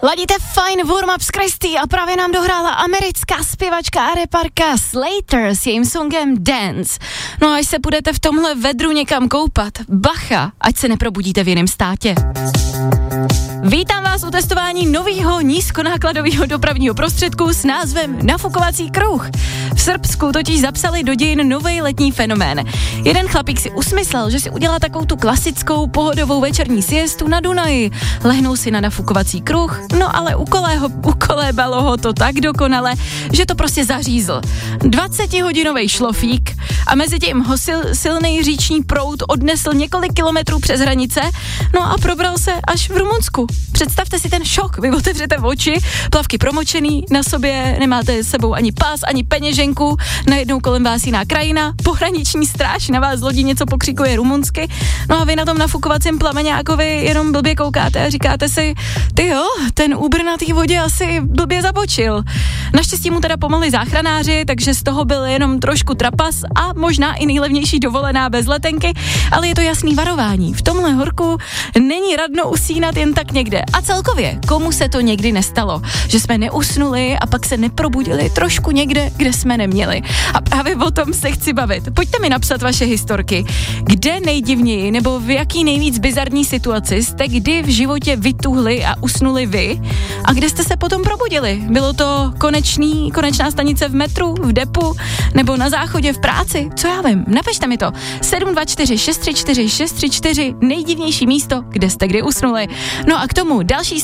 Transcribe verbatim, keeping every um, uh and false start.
Ladíte fajn warm-up s Kristý a právě nám dohrála americká zpěvačka a raparka Slater s jejím songem Dance. No a až se budete v tomhle vedru někam koupat, bacha, ať se neprobudíte v jiném státě. Vítám vás u testování nového nízkonákladového dopravního prostředku s názvem nafukovací kruh. V Srbsku totiž zapsali do dějin nový letní fenomén. Jeden chlapík si usmyslel, že si udělá takovou tu klasickou pohodovou večerní siestu na Dunaji. Lehnou si na nafukovací kruh, no ale ukolého, ukolébalo ho to tak dokonale, že to prostě zařízl. dvacetihodinový šlofík a mezi tím ho sil, silný říční proud odnesl několik kilometrů přes hranice, no a probral se až v Rumunsku. Představte si ten šok, vy otevřete oči, plavky promočený, na sobě nemáte s sebou ani pás, ani peněženku, najednou kolem vás jiná krajina, pohraniční stráž na vás lodí něco pokřikuje rumunsky, no a vy na tom nafukovacím plameňákovi jenom blbě koukáte a říkáte si, ty jo, ten Uber na té vodě asi blbě zabočil. Naštěstí mu teda pomohli záchranáři, takže z toho byl jenom trošku trapas a možná i nejlevnější dovolená bez letenky, ale je to jasný varování. V tomhle horku není radno usínat jen tak někde. A celkově, komu se to někdy nestalo, že jsme neusnuli a pak se neprobudili trošku někde, kde jsme neměli. A právě o tom se chci bavit. Pojďte mi napsat vaše historky. Kde nejdivněji nebo v jaký nejvíc bizarní situaci jste kdy v životě vytuhli a usnuli vy a kde jste se potom probudili? Bylo to konečný, konečná stanice v metru, v depu nebo na záchodě v práci? Co já vím? Napište mi to. sedm dva čtyři šest tři čtyři šest tři čtyři nejdivnější místo, kde jste kdy usnuli. No a k tomu další